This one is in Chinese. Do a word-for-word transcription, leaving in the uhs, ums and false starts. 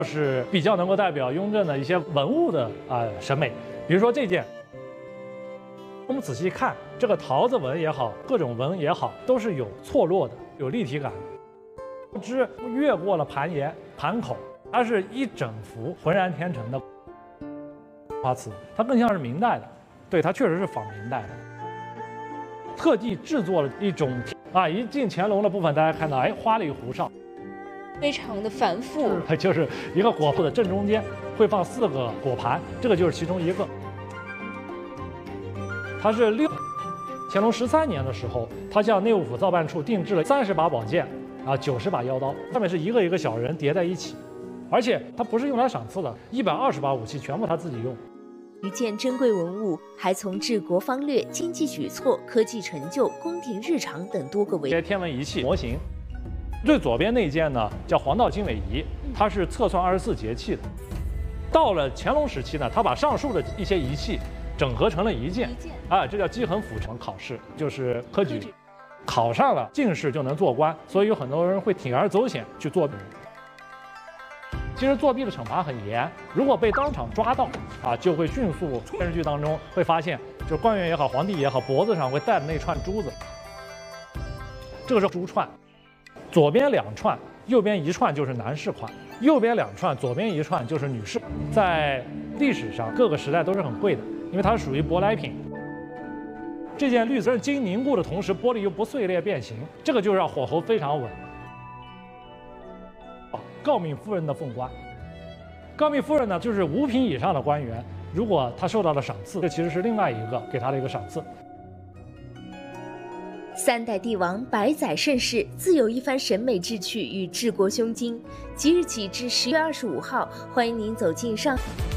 是比较能够代表雍正的一些文物的啊、呃、审美。比如说这件，我们仔细看这个桃子纹也好，各种纹也好，都是有错落的，有立体感。之越过了盘檐、盘口，它是一整幅浑然天成的花瓷，它更像是明代的。对，它确实是仿明代的。特地制作了一种啊，一进乾隆的部分，大家看到，哎，花里胡哨。 非常的繁复， 它就是一个果铺的正中间会放四个果盘，这个就是其中一个。它是六乾隆十三年的时候，他向内务府造办处定制了三十把宝剑，啊，九十把腰刀，上面是一个一个小人叠在一起，而且它不是用来赏赐的，一百二十把武器全部他自己用。 一件珍贵文物，还从治国方略、经济举措、科技成就、宫廷日常等多个维。 这些天文仪器模型。 最左边那件呢，叫黄道经纬仪，它是测算二十四节气的。到了乾隆时期呢，他把上述的一些仪器整合成了一件，啊，这叫积衡府城考试，就是科举，考上了进士就能做官，所以有很多人会铤而走险去作弊。其实作弊的惩罚很严，如果被当场抓到，啊，就会迅速电视剧当中会发现，就是官员也好，皇帝也好，脖子上会戴着那串珠子，这个是珠串。 左边两串，右边一串就是男士款；右边两串，左边一串就是女士。在历史上，各个时代都是很贵的，因为它是属于舶来品。这件绿色经凝固的同时，玻璃又不碎裂变形，这个就让火候非常稳。诰命夫人的凤冠，诰命夫人呢，就是五品以上的官员，如果他受到了赏赐，这其实是另外一个给他的一个赏赐。 三代帝王，百载盛世，自有一番审美志趣与治国胸襟。即日起至十月二十五号，欢迎您走进上。